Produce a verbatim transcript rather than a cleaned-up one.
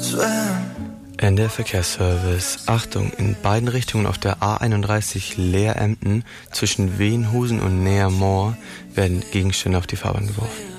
N D R Verkehrsservice. Achtung, in beiden Richtungen auf der A einunddreißig Leer-Emden zwischen Weenhusen und Neermoor werden Gegenstände auf die Fahrbahn geworfen.